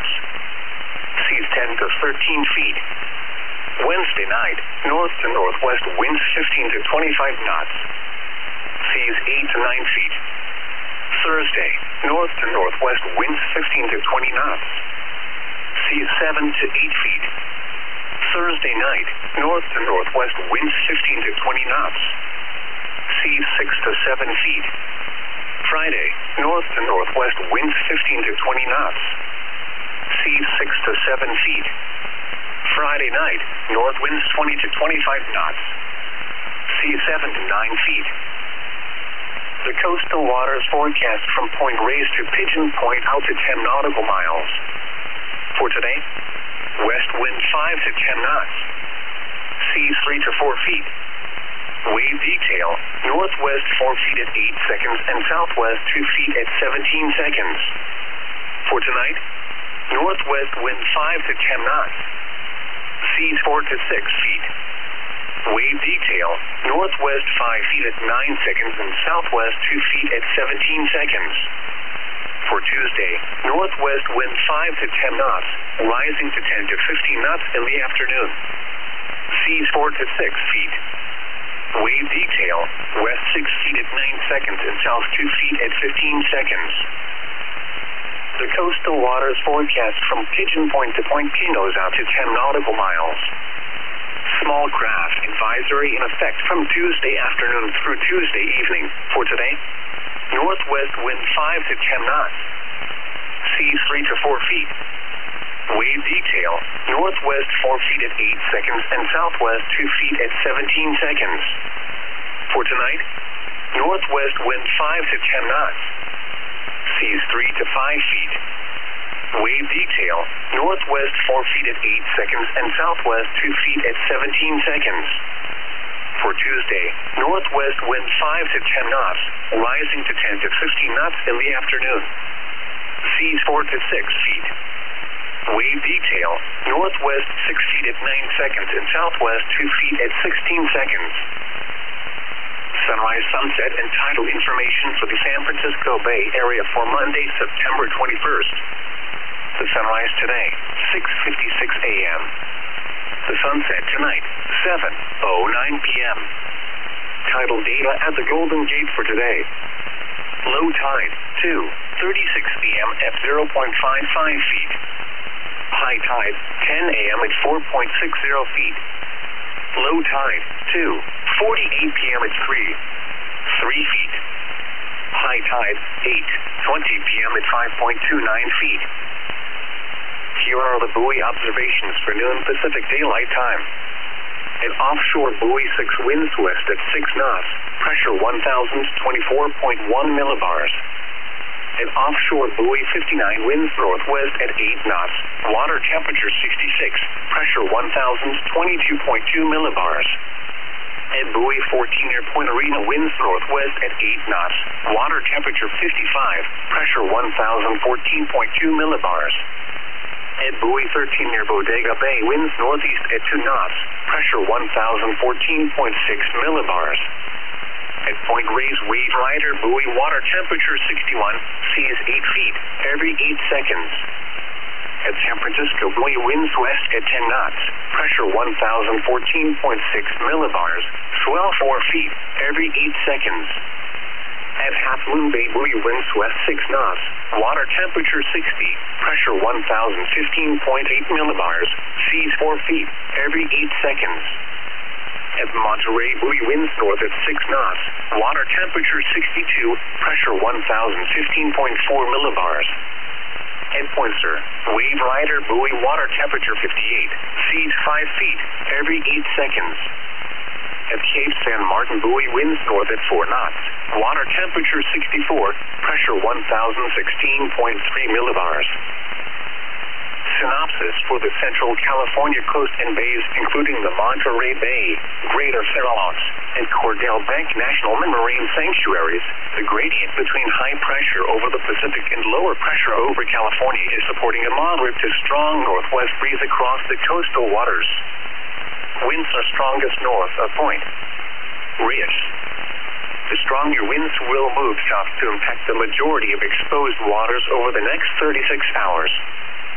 Seas 10 to 13 feet. Wednesday night, north to northwest winds 15 to 25 knots. Seas 8 to 9 feet. Thursday, north to northwest winds 15 to 20 knots. Seas 7 to 8 feet. Thursday night, north to northwest winds 15 to 20 knots. Seas 6 to 7 feet. Friday, north to northwest winds 15 to 20 knots. Seas 6 to 7 feet. Friday night, north winds 20 to 25 knots. Seas 7 to 9 feet. The coastal waters forecast from Point Reyes to Pigeon Point out to 10 nautical miles. For today, west wind 5 to 10 knots. Seas 3 to 4 feet. Wave detail, northwest 4 feet at 8 seconds and southwest 2 feet at 17 seconds. For tonight, northwest wind 5 to 10 knots. Seas 4 to 6 feet. Wave detail, northwest 5 feet at 9 seconds and southwest 2 feet at 17 seconds. For Tuesday, northwest wind 5 to 10 knots, rising to 10 to 15 knots in the afternoon. Seas 4 to 6 feet. Wave detail, west 6 feet at 9 seconds and south 2 feet at 15 seconds. The coastal waters forecast from Pigeon Point to Point Pinos out to 10 nautical miles. Small craft advisory in effect from Tuesday afternoon through Tuesday evening. For today, northwest wind 5 to 10 knots. Seas 3 to 4 feet. Wave detail, northwest 4 feet at 8 seconds and southwest 2 feet at 17 seconds. For tonight, northwest wind 5 to 10 knots. Seas 3 to 5 feet. Wave detail, northwest 4 feet at 8 seconds and southwest 2 feet at 17 seconds. For Tuesday, northwest wind 5 to 10 knots, rising to 10 to 15 knots in the afternoon. Seas 4 to 6 feet. Wave detail, northwest 6 feet at 9 seconds and southwest 2 feet at 16 seconds. Sunrise, sunset, and tidal information for the San Francisco Bay Area for Monday, September 21st. The sunrise today, 6:56 a.m. The sunset tonight, 7:09 p.m. Tidal data at the Golden Gate for today. Low tide, 2:36 p.m. at 0.55 feet. High tide, 10 a.m. at 4.60 feet. Low tide, 2:48 p.m. at 3 feet. High tide, 8:20 p.m. at 5.29 feet. Here are the buoy observations for noon Pacific Daylight Time. An offshore buoy 6 winds west at 6 knots, pressure 1,024.1 millibars. An offshore buoy 59 winds northwest at 8 knots, water temperature 66, pressure 1,022.2 millibars. At buoy 14 near Point Arena winds northwest at 8 knots, water temperature 55, pressure 1,014.2 millibars. At buoy 13 near Bodega Bay winds northeast at 2 knots, pressure 1,014.6 millibars. At Point Reyes Wave Rider buoy water temperature 61, seas 8 feet every 8 seconds. At San Francisco buoy winds west at 10 knots, pressure 1,014.6 millibars, swell 4 feet every 8 seconds. At Half Moon Bay buoy winds west 6 knots, water temperature 60, pressure 1,015.8 millibars, seas 4 feet every 8 seconds. At Monterey buoy winds north at 6 knots, water temperature 62, pressure 1,015.4 millibars. At Poinsett, Wave Rider buoy water temperature 58, seas 5 feet every 8 seconds. At Cape San Martin buoy winds north at 4 knots, water temperature 64, pressure 1,016.3 millibars. Synopsis for the Central California coast and bays, including the Monterey Bay, Greater Farallones, and Cordell Bank National Marine Sanctuaries. The gradient between high pressure over the Pacific and lower pressure over California is supporting a moderate to strong northwest breeze across the coastal waters. Winds are strongest north of Point Reyes. The stronger winds will move south to impact the majority of exposed waters over the next 36 hours.